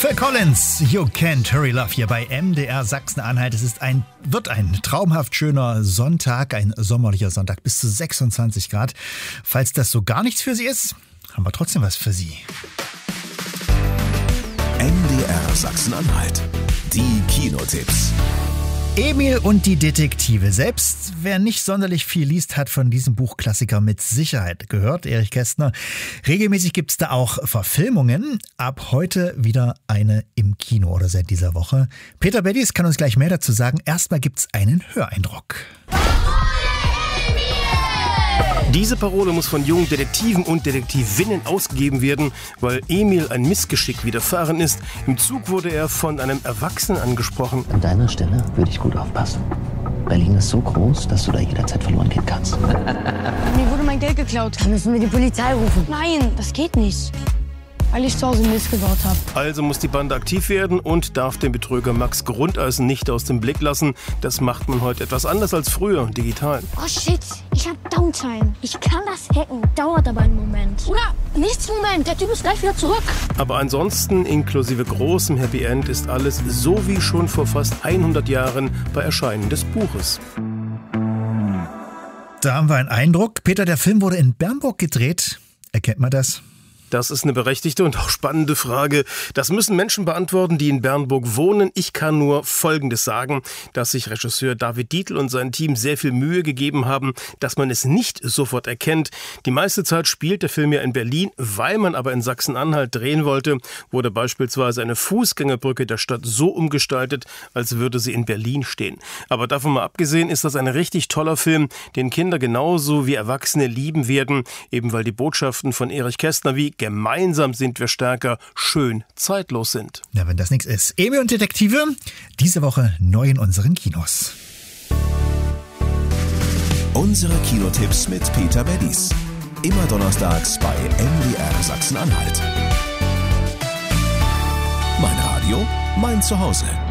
Phil Collins, You Can't Hurry Love hier bei MDR Sachsen-Anhalt. Es wird ein traumhaft schöner Sonntag, ein sommerlicher Sonntag bis zu 26 Grad. Falls das so gar nichts für Sie ist, haben wir trotzdem was für Sie. MDR Sachsen-Anhalt. Die Kinotipps. Emil und die Detektive. Selbst wer nicht sonderlich viel liest, hat von diesem Buchklassiker mit Sicherheit gehört. Erich Kästner. Regelmäßig gibt es da auch Verfilmungen. Ab heute wieder eine im Kino oder seit dieser Woche. Peter Beddies kann uns gleich mehr dazu sagen. Erstmal gibt es einen Höreindruck. Diese Parole muss von jungen Detektiven und Detektivinnen ausgegeben werden, weil Emil ein Missgeschick widerfahren ist. Im Zug wurde er von einem Erwachsenen angesprochen. An deiner Stelle würde ich gut aufpassen. Berlin ist so groß, dass du da jederzeit verloren gehen kannst. Mir wurde mein Geld geklaut. Dann müssen wir die Polizei rufen. Nein, das geht nicht. Weil ich zu Hause Mist gebaut habe. Also muss die Bande aktiv werden und darf den Betrüger Max Grundeisen nicht aus dem Blick lassen. Das macht man heute etwas anders als früher, digital. Oh shit, ich hab Downtime. Ich kann das hacken. Dauert aber einen Moment. Oder nichts Moment, der Typ ist gleich wieder zurück. Aber ansonsten, inklusive großem Happy End, ist alles so wie schon vor fast 100 Jahren bei Erscheinen des Buches. Da haben wir einen Eindruck. Peter, der Film wurde in Bernburg gedreht. Erkennt man das? Das ist eine berechtigte und auch spannende Frage. Das müssen Menschen beantworten, die in Bernburg wohnen. Ich kann nur Folgendes sagen, dass sich Regisseur David Dietl und sein Team sehr viel Mühe gegeben haben, dass man es nicht sofort erkennt. Die meiste Zeit spielt der Film ja in Berlin, weil man aber in Sachsen-Anhalt drehen wollte, wurde beispielsweise eine Fußgängerbrücke der Stadt so umgestaltet, als würde sie in Berlin stehen. Aber davon mal abgesehen ist das ein richtig toller Film, den Kinder genauso wie Erwachsene lieben werden, eben weil die Botschaften von Erich Kästner wie gemeinsam sind wir stärker, schön zeitlos sind. Ja, wenn das nichts ist. Emil und Detektive, diese Woche neu in unseren Kinos. Unsere Kinotipps mit Peter Beddies. Immer donnerstags bei MDR Sachsen-Anhalt. Mein Radio, mein Zuhause.